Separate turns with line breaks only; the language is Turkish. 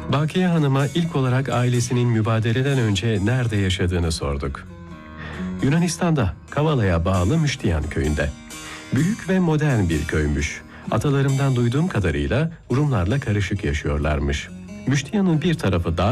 Bakiye Hanım'a ilk olarak ailesinin mübadeleden önce nerede yaşadığını sorduk. Yunanistan'da, Kavala'ya bağlı Müştiyan köyünde. Büyük ve modern bir köymüş. Atalarımdan duyduğum kadarıyla Rumlarla karışık yaşıyorlarmış. Müştiyan'ın bir tarafı dağ,